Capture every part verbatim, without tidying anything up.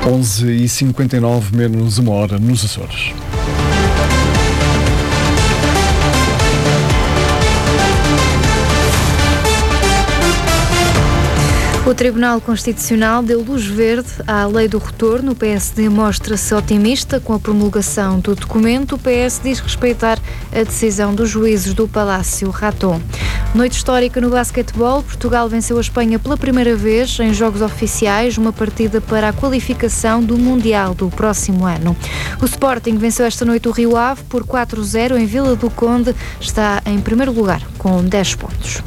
onze e cinquenta e nove, menos uma hora nos Açores. O Tribunal Constitucional deu luz verde à lei do retorno. O P S D mostra-se otimista com a promulgação do documento. O P S diz respeitar a decisão dos juízes do Palácio Raton. Noite histórica no basquetebol. Portugal venceu a Espanha pela primeira vez em jogos oficiais, uma partida para a qualificação do Mundial do próximo ano. O Sporting venceu esta noite o Rio Ave por quatro a zero em Vila do Conde. Está em primeiro lugar com dez pontos.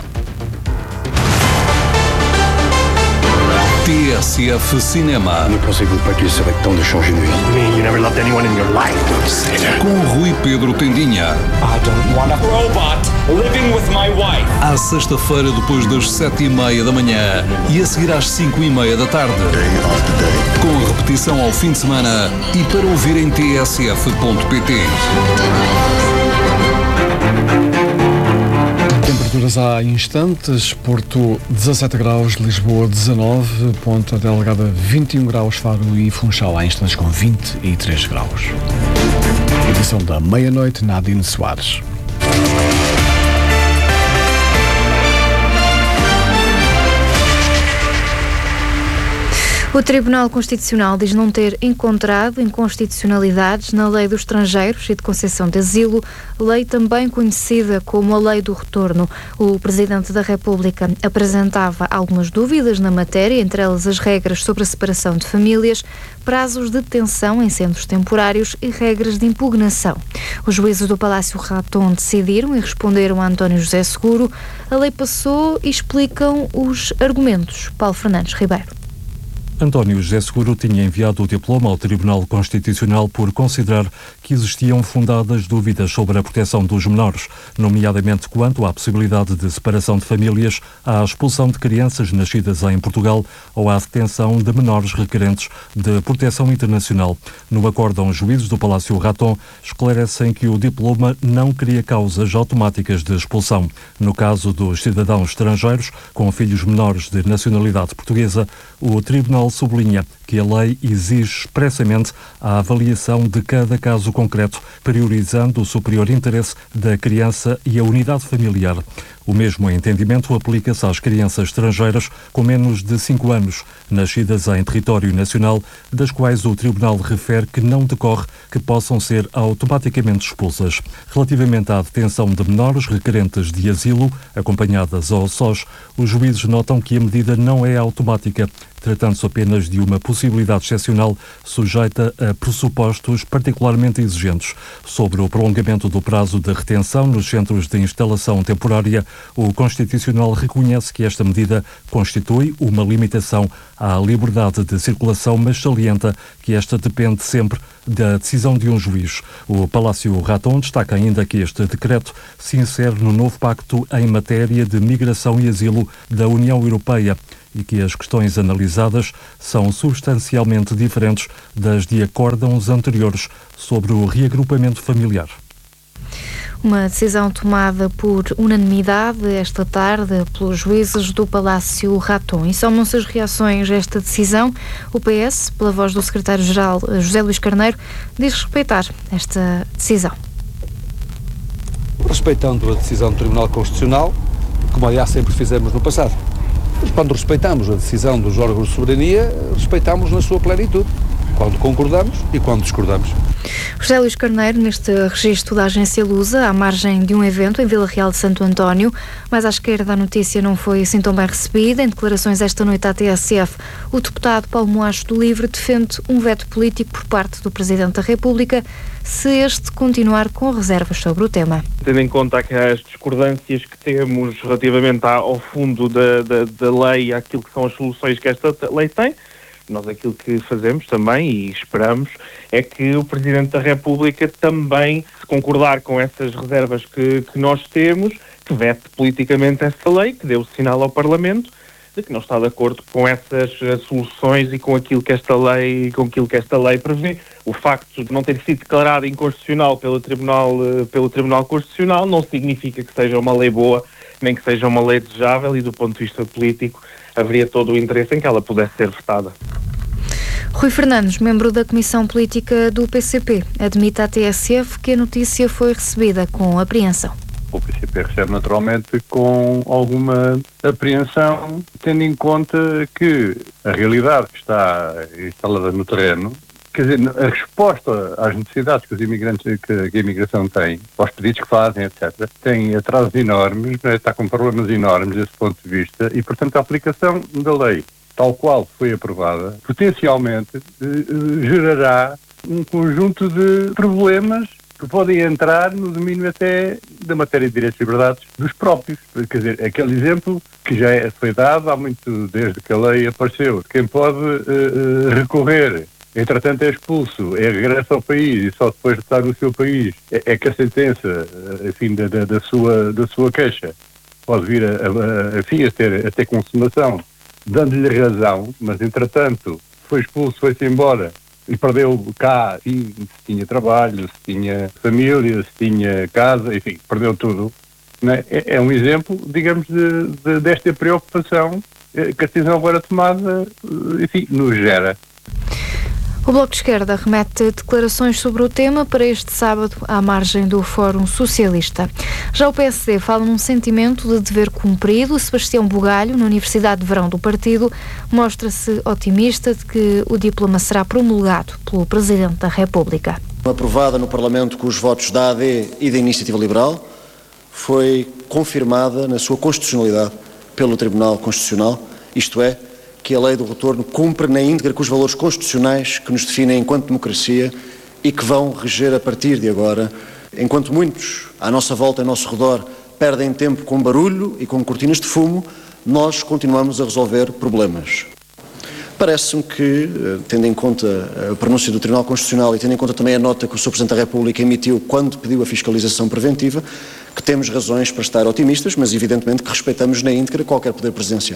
T S F Cinema. Ne pensez-vous pas qu'il serait temps de changer de vie? You mean you never loved anyone in your life? Don't say that. Com Rui Pedro Tendinha. I don't want a robot living with my wife. À sexta-feira, depois das sete e meia da manhã e a seguir às cinco e meia da tarde. Day after day. Com repetição ao fim de semana e para ouvir em t s f ponto p t. Temperaturas há instantes: Porto dezassete graus, Lisboa dezanove, Ponta Delgada vinte e um graus, Faro e Funchal há instantes com vinte e três graus. Edição da meia-noite, Nadine Soares. O Tribunal Constitucional diz não ter encontrado inconstitucionalidades na Lei dos Estrangeiros e de Concessão de Asilo, lei também conhecida como a Lei do Retorno. O Presidente da República apresentava algumas dúvidas na matéria, entre elas as regras sobre a separação de famílias, prazos de detenção em centros temporários e regras de impugnação. Os juízes do Palácio Raton decidiram e responderam a António José Seguro. A lei passou e explicam os argumentos. Paulo Fernandes Ribeiro. António José Seguro tinha enviado o diploma ao Tribunal Constitucional por considerar que existiam fundadas dúvidas sobre a proteção dos menores, nomeadamente quanto à possibilidade de separação de famílias, à expulsão de crianças nascidas em Portugal ou à detenção de menores requerentes de proteção internacional. No acórdão, os juízes do Palácio Raton esclarecem que o diploma não cria causas automáticas de expulsão. No caso dos cidadãos estrangeiros com filhos menores de nacionalidade portuguesa, o Tribunal sublinha que a lei exige expressamente a avaliação de cada caso concreto, priorizando o superior interesse da criança e a unidade familiar. O mesmo entendimento aplica-se às crianças estrangeiras com menos de cinco anos, nascidas em território nacional, das quais o Tribunal refere que não decorre que possam ser automaticamente expulsas. Relativamente à detenção de menores requerentes de asilo, acompanhadas ao S O S, os juízes notam que a medida não é automática, tratando-se apenas de uma possibilidade excepcional sujeita a pressupostos particularmente exigentes. Sobre o prolongamento do prazo de retenção nos centros de instalação temporária, o Constitucional reconhece que esta medida constitui uma limitação à liberdade de circulação, mas salienta que esta depende sempre da decisão de um juiz. O Palácio Raton destaca ainda que este decreto se insere no novo pacto em matéria de migração e asilo da União Europeia e que as questões analisadas são substancialmente diferentes das de acórdãos anteriores sobre o reagrupamento familiar. Uma decisão tomada por unanimidade esta tarde pelos juízes do Palácio Raton. E somam-se as reações a esta decisão. O P S, pela voz do secretário-geral José Luís Carneiro, diz respeitar esta decisão. Respeitando a decisão do Tribunal Constitucional, como aliás sempre fizemos no passado. Mas quando respeitamos a decisão dos órgãos de soberania, respeitamos na sua plenitude. Quando concordamos e quando discordamos. José Luís Carneiro, neste registro da agência Lusa, à margem de um evento em Vila Real de Santo António, mas à esquerda a notícia não foi assim tão bem recebida. Em declarações esta noite à T S F, o deputado Paulo Moacho do Livre defende um veto político por parte do Presidente da República se este continuar com reservas sobre o tema. Tendo em conta as discordâncias que temos relativamente ao fundo da, da, da lei e àquilo que são as soluções que esta lei tem, nós aquilo que fazemos também e esperamos é que o Presidente da República também, se concordar com essas reservas que, que nós temos, que vete politicamente essa lei, que dê o sinal ao Parlamento de que não está de acordo com essas soluções e com aquilo que esta lei, com aquilo que esta lei prevê. O facto de não ter sido declarada inconstitucional pelo Tribunal, pelo Tribunal Constitucional não significa que seja uma lei boa, nem que seja uma lei desejável, e do ponto de vista político haveria todo o interesse em que ela pudesse ser vetada. Rui Fernandes, membro da Comissão Política do P C P, admite à T S F que a notícia foi recebida com apreensão. O P C P recebe naturalmente com alguma apreensão, tendo em conta que a realidade que está instalada no terreno, quer dizer, a resposta às necessidades que os imigrantes, que a imigração tem, aos pedidos que fazem, etcétera, tem atrasos enormes, né, está com problemas enormes desse ponto de vista e, portanto, a aplicação da lei, tal qual foi aprovada, potencialmente eh, gerará um conjunto de problemas que podem entrar no domínio até da matéria de direitos e liberdades dos próprios. Quer dizer, aquele exemplo que já foi dado há muito, desde que a lei apareceu. Quem pode uh, recorrer, entretanto é expulso, é regresso ao país e só depois de estar no seu país é, é que a sentença, enfim, da, da, da, sua, da sua queixa pode vir a, a, a, enfim, a, ter, a ter consumação, dando-lhe razão, mas entretanto foi expulso, foi-se embora e perdeu cá, enfim, se tinha trabalho, se tinha família, se tinha casa, enfim, perdeu tudo. Não é? É, é um exemplo, digamos, de, de, desta preocupação que a decisão agora tomada, enfim, nos gera. O Bloco de Esquerda remete declarações sobre o tema para este sábado à margem do Fórum Socialista. Já o P S D fala num sentimento de dever cumprido. Sebastião Bugalho, na Universidade de Verão do partido, mostra-se otimista de que o diploma será promulgado pelo Presidente da República. Aprovada no Parlamento com os votos da A D e da Iniciativa Liberal, foi confirmada na sua constitucionalidade pelo Tribunal Constitucional, isto é, que a lei do retorno cumpre na íntegra com os valores constitucionais que nos definem enquanto democracia e que vão reger a partir de agora. Enquanto muitos, à nossa volta, ao nosso redor, perdem tempo com barulho e com cortinas de fumo, nós continuamos a resolver problemas. Parece-me que, tendo em conta a pronúncia do Tribunal Constitucional e tendo em conta também a nota que o senhor Presidente da República emitiu quando pediu a fiscalização preventiva, que temos razões para estar otimistas, mas evidentemente que respeitamos na íntegra qualquer poder presidencial.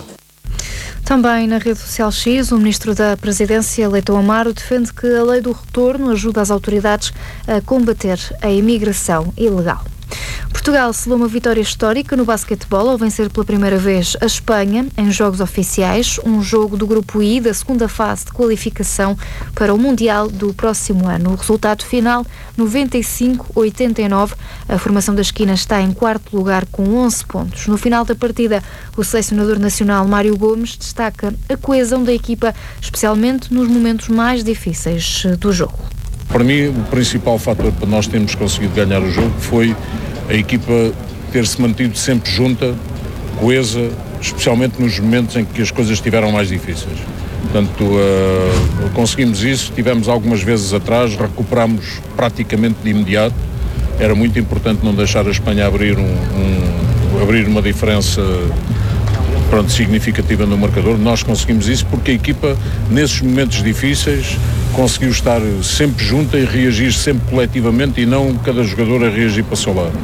Também na rede social X, o Ministro da Presidência, Leitão Amaro, defende que a lei do retorno ajuda as autoridades a combater a imigração ilegal. Portugal selou uma vitória histórica no basquetebol ao vencer pela primeira vez a Espanha em jogos oficiais, um jogo do Grupo I da segunda fase de qualificação para o Mundial do próximo ano. O resultado final, noventa e cinco a oitenta e nove. A formação da esquina está em quarto lugar com onze pontos. No final da partida, o selecionador nacional Mário Gomes destaca a coesão da equipa, especialmente nos momentos mais difíceis do jogo. Para mim, o principal fator para nós termos conseguido ganhar o jogo foi a equipa ter-se mantido sempre junta, coesa, especialmente nos momentos em que as coisas estiveram mais difíceis. Portanto, uh, conseguimos isso, tivemos algumas vezes atrás, recuperámos praticamente de imediato. Era muito importante não deixar a Espanha abrir, um, um, abrir uma diferença pronto, significativa no marcador. Nós conseguimos isso porque a equipa, nesses momentos difíceis, conseguiu estar sempre junta e reagir sempre coletivamente e não cada jogador a reagir para o seu lado.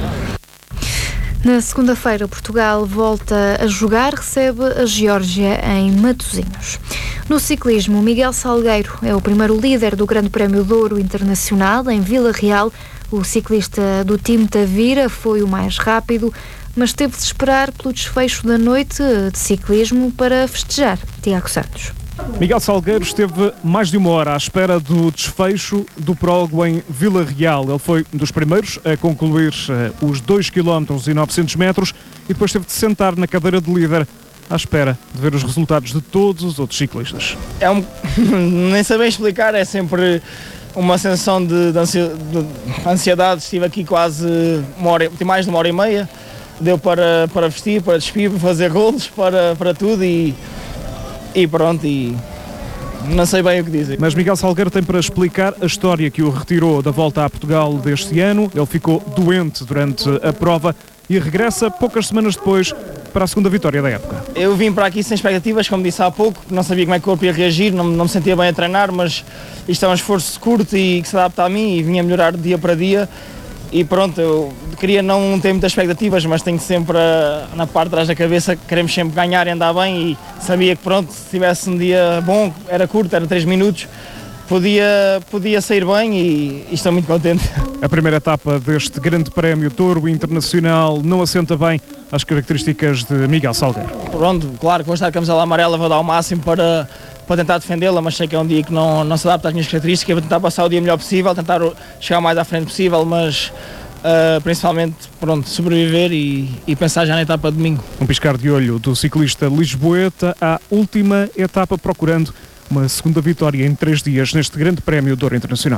Na segunda-feira, Portugal volta a jogar, recebe a Geórgia em Matosinhos. No ciclismo, Miguel Salgueiro é o primeiro líder do Grande Prémio de Ouro Internacional em Vila Real. O ciclista do time Tavira foi o mais rápido, mas teve de esperar pelo desfecho da noite de ciclismo para festejar. Tiago Santos. Miguel Salgueiro esteve mais de uma hora à espera do desfecho do prólogo em Vila Real. Ele foi um dos primeiros a concluir uh, os dois quilómetros e novecentos metros e depois teve de sentar na cadeira de líder à espera de ver os resultados de todos os outros ciclistas. É um... nem saber explicar, é sempre uma sensação de, de, ansia... de ansiedade. Estive aqui quase uma hora, mais de uma hora e meia. Deu para, para vestir, para despir, para fazer golos, para, para tudo e, e pronto, e não sei bem o que dizer. Mas Miguel Salgueiro tem para explicar a história que o retirou da volta a Portugal deste ano. Ele ficou doente durante a prova e regressa poucas semanas depois para a segunda vitória da época. Eu vim para aqui sem expectativas, como disse há pouco, não sabia como é que o corpo ia reagir, não, não me sentia bem a treinar, mas isto é um esforço curto e que se adapta a mim e vinha a melhorar dia para dia. E pronto, eu queria não ter muitas expectativas, mas tenho sempre a, na parte de trás da cabeça que queremos sempre ganhar e andar bem e sabia que pronto, se tivesse um dia bom, era curto, era três minutos, podia, podia sair bem e, e estou muito contente. A primeira etapa deste Grande Prémio de Ouro Internacional não assenta bem às características de Miguel Salgueiro. Pronto, claro que vou estar a camisola amarela, vou dar o máximo para, para tentar defendê-la, mas sei que é um dia que não, não se adapta às minhas características. Vou tentar passar o dia melhor possível, tentar chegar o mais à frente possível, mas uh, principalmente, pronto, sobreviver e, e pensar já na etapa de domingo. Um piscar de olho do ciclista lisboeta à última etapa, procurando uma segunda vitória em três dias neste Grande Prémio Douro Internacional.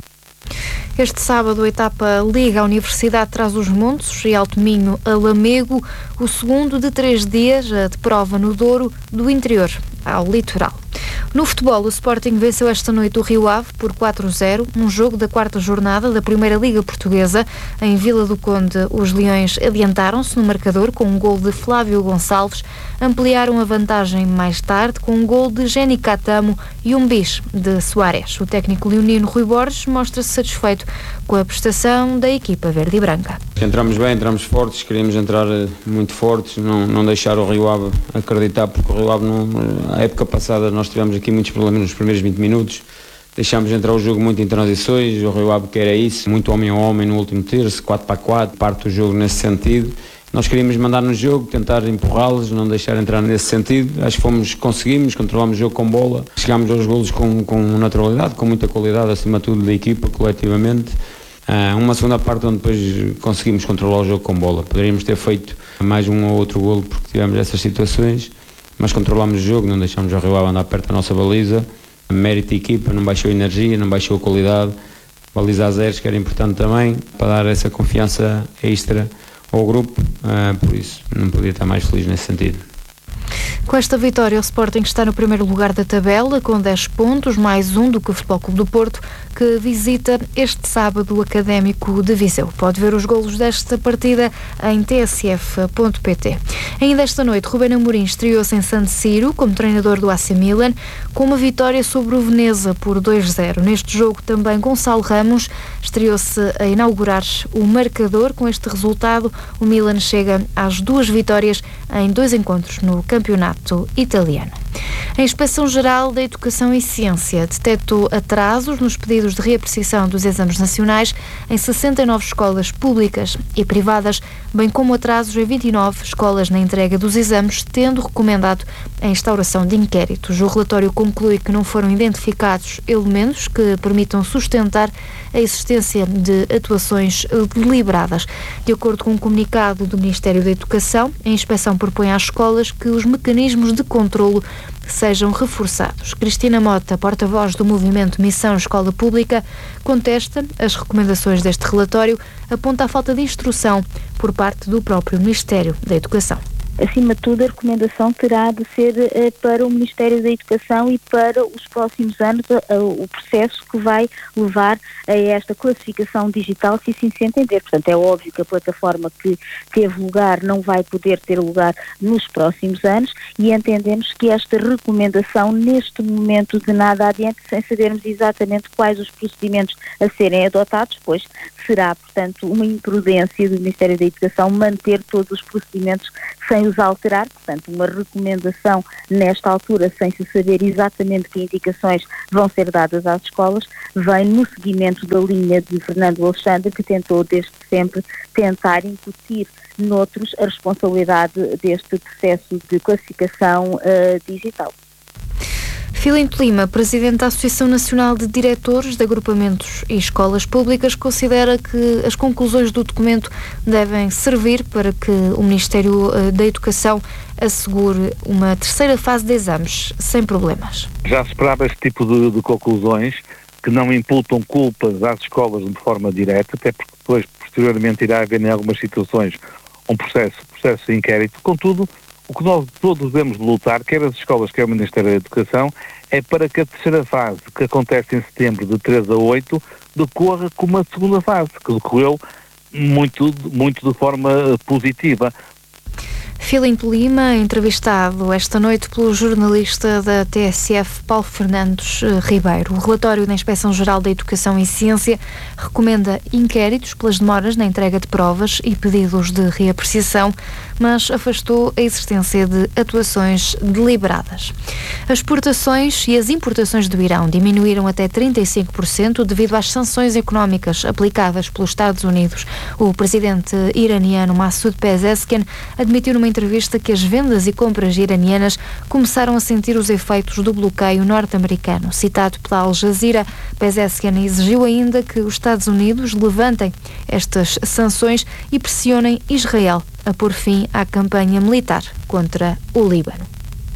Este sábado a etapa liga a Universidade de Trás-os-Montes e Alto Minho a Lamego, o segundo de três dias de prova no Douro, do interior ao litoral. No futebol, o Sporting venceu esta noite o Rio Ave por quatro a zero, um jogo da quarta jornada da Primeira Liga Portuguesa. Em Vila do Conde, os Leões adiantaram-se no marcador com um gol de Flávio Gonçalves, ampliaram a vantagem mais tarde com um gol de Jenny Catamo e um bis de Soares. O técnico leonino Rui Borges mostra-se satisfeito com a prestação da equipa verde e branca. Entramos bem, entramos fortes, queríamos entrar muito fortes, não, não deixar o Rio Ave acreditar, porque o Rio Ave, não, a época passada, nós tivemos aqui muitos problemas nos primeiros vinte minutos, deixámos entrar o jogo muito em transições, o Rio Ave quer é isso, muito homem a homem no último terço, quatro para quatro, parte do jogo nesse sentido. Nós queríamos mandar no jogo, tentar empurrá-los, não deixar entrar nesse sentido. Acho que fomos, conseguimos, controlámos o jogo com bola, chegámos aos golos com, com naturalidade, com muita qualidade, acima de tudo da equipa, coletivamente. Uh, uma segunda parte onde depois conseguimos controlar o jogo com bola. Poderíamos ter feito mais um ou outro golo porque tivemos essas situações, mas controlámos o jogo, não deixámos o Rio Ave andar perto da nossa baliza. Mérito da equipa, não baixou a energia, não baixou a qualidade. Baliza a zeros, que era importante também, para dar essa confiança extra ao grupo, uh, por isso não podia estar mais feliz nesse sentido. Com esta vitória, o Sporting está no primeiro lugar da tabela, com dez pontos, mais um do que o Futebol Clube do Porto, que visita este sábado o Académico de Viseu. Pode ver os golos desta partida em t s f ponto p t. Ainda esta noite, Rubén Amorim estreou-se em San Siro como treinador do A C Milan, com uma vitória sobre o Veneza por dois a zero. Neste jogo também Gonçalo Ramos estreou-se a inaugurar o marcador. Com este resultado, o Milan chega às duas vitórias em dois encontros no campeonato italiano. A Inspeção-Geral da Educação e Ciência detectou atrasos nos pedidos de reapreciação dos exames nacionais em sessenta e nove escolas públicas e privadas, bem como atrasos em vinte e nove escolas na entrega dos exames, tendo recomendado a instauração de inquéritos. O relatório conclui que não foram identificados elementos que permitam sustentar a existência de atuações deliberadas. De acordo com um comunicado do Ministério da Educação, a inspeção propõe às escolas que os mecanismos de controlo sejam reforçados. Cristina Mota, porta-voz do movimento Missão Escola Pública, contesta as recomendações deste relatório, aponta a falta de instrução por parte do próprio Ministério da Educação. Acima de tudo, a recomendação terá de ser uh, para o Ministério da Educação e para os próximos anos uh, uh, o processo que vai levar a esta classificação digital, se assim se entender. Portanto, é óbvio que a plataforma que teve lugar não vai poder ter lugar nos próximos anos e entendemos que esta recomendação, neste momento, de nada adiante, sem sabermos exatamente quais os procedimentos a serem adotados, pois será, portanto, uma imprudência do Ministério da Educação manter todos os procedimentos sem os alterar. Portanto, uma recomendação nesta altura, sem se saber exatamente que indicações vão ser dadas às escolas, vem no seguimento da linha de Fernando Alexandre, que tentou desde sempre tentar incutir noutros a responsabilidade deste processo de classificação uh, digital. Filinto Lima, presidente da Associação Nacional de Diretores de Agrupamentos e Escolas Públicas, considera que as conclusões do documento devem servir para que o Ministério da Educação assegure uma terceira fase de exames sem problemas. Já se esperava este tipo de, de conclusões que não imputam culpas às escolas de forma direta, até porque depois, posteriormente, irá haver em algumas situações um processo, processo de inquérito. Contudo, o que nós todos devemos lutar, quer as escolas, quer o Ministério da Educação, é para que a terceira fase, que acontece em setembro de três a oito, decorra como a segunda fase, que decorreu muito, muito de forma positiva. Filinto Lima, entrevistado esta noite pelo jornalista da T S F, Paulo Fernandes Ribeiro. O relatório da Inspeção-Geral da Educação e Ciência recomenda inquéritos pelas demoras na entrega de provas e pedidos de reapreciação, mas afastou a existência de atuações deliberadas. As exportações e as importações do Irão diminuíram até trinta e cinco por cento devido às sanções económicas aplicadas pelos Estados Unidos. O presidente iraniano Massoud Pezeshkian admitiu numa entrevista que as vendas e compras iranianas começaram a sentir os efeitos do bloqueio norte-americano. Citado pela Al Jazeera, Pezeshkian exigiu ainda que os Estados Unidos levantem estas sanções e pressionem Israel a pôr fim à campanha militar contra o Líbano.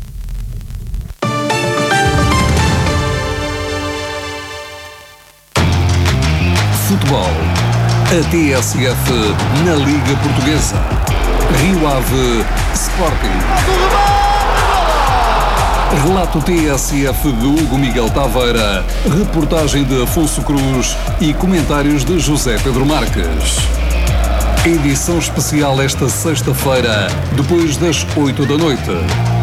Futebol. A T S F na Liga Portuguesa. Rio Ave Sporting. Relato T S F de Hugo Miguel Taveira. Reportagem de Afonso Cruz e comentários de José Pedro Marques. Edição especial esta sexta-feira, depois das oito da noite.